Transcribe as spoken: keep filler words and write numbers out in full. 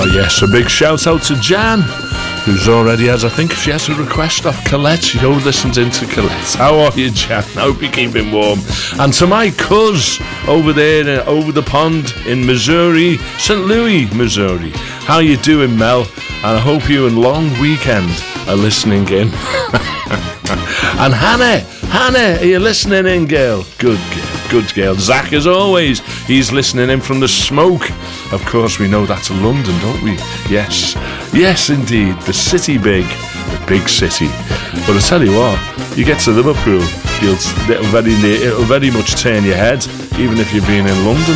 Oh yes, a big shout out to Jan, who's already has, I think she has a request off Colette. She always listens into Colette. How are you, Jan? I hope you're keeping warm. And to my cuz over there, uh, over the pond in Missouri, Saint Louis, Missouri. How you doing, Mel? And I hope you and Long Weekend are listening in. And Hannah, Hannah, are you listening in, girl? Good girl. Good girl. Zach, as always, he's listening in from the smoke. Of course, we know that's London, don't we? Yes. Yes, indeed. The city big. The big city. But I tell you what, you get to Liverpool, you'll, it'll, very, it'll very much turn your head, even if you've been in London